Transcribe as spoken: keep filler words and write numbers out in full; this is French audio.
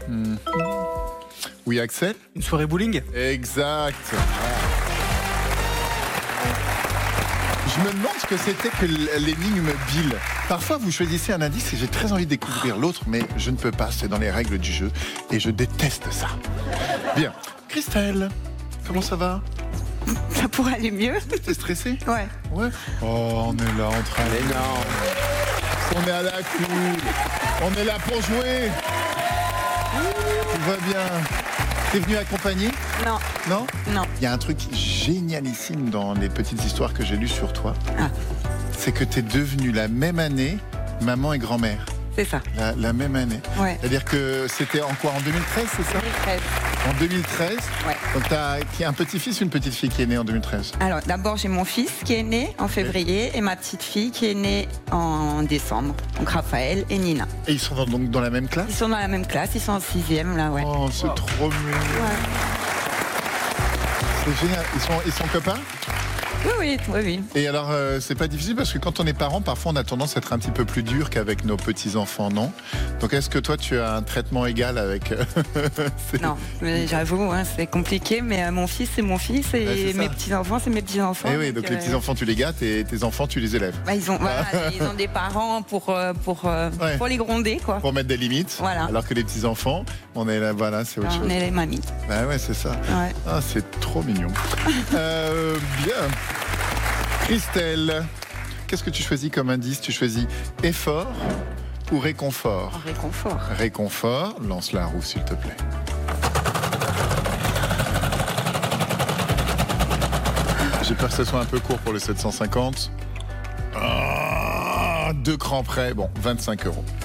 Mmh. Oui, Axel ? Une soirée bowling ? Exact. Je me demande ce que c'était que l'énigme Bill. Parfois, vous choisissez un indice et j'ai très envie de découvrir l'autre, mais je ne peux pas, c'est dans les règles du jeu et je déteste ça. Bien. Christelle, comment ça va ? Ça pourrait aller mieux. T'es stressée ? Ouais. Ouais. Oh, on est là en train de... Mais non. On est à la cool. On est là pour jouer. Tout va bien. T'es venu accompagner ? Non. Non ? Non. Il y a un truc génialissime dans les petites histoires que j'ai lues sur toi. Ah. C'est que t'es devenue la même année maman et grand-mère. C'est ça. La, la même année. Ouais. C'est-à-dire que c'était en quoi ? En deux mille treize, c'est ça ? deux mille treize. En deux mille treize ? Ouais. Donc t'as qui a un petit-fils ou une petite fille qui est née en deux mille treize ? Alors, d'abord, j'ai mon fils qui est né en février et ma petite fille qui est née en décembre. Donc, Raphaël et Nina. Et ils sont dans, donc dans la même Ils classe ? sont dans la même classe, ils sont en sixième, là, ouais. Oh, c'est trop mignon. Ouais. C'est génial. Ils sont, ils sont copains ? Oui, oui, oui, oui. Et alors, euh, c'est pas difficile parce que quand on est parent, parfois on a tendance à être un petit peu plus dur qu'avec nos petits-enfants, non ? Donc est-ce que toi, tu as un traitement égal avec... c'est... Non, mais j'avoue, hein, c'est compliqué, mais euh, mon fils, c'est mon fils et Ouais, mes petits-enfants, c'est mes petits-enfants. Eh oui, donc euh, les petits-enfants, tu les gâtes et tes enfants, tu les élèves. Bah, ils, ont, voilà, ils ont des parents pour, euh, pour, euh, Ouais. pour les gronder, quoi. Pour mettre des limites. Voilà. Alors que les petits-enfants, on est là, voilà, c'est autre On chose. est les mamies. Bah ouais, c'est ça. Ouais. Ah, c'est trop mignon. euh, bien. Christelle, qu'est-ce que tu choisis comme indice ? Tu choisis effort ou réconfort ? En réconfort. Réconfort, lance la roue s'il te plaît. J'ai peur que ce soit un peu court pour le sept cent cinquante. Ah, deux crans près, bon, vingt-cinq euros.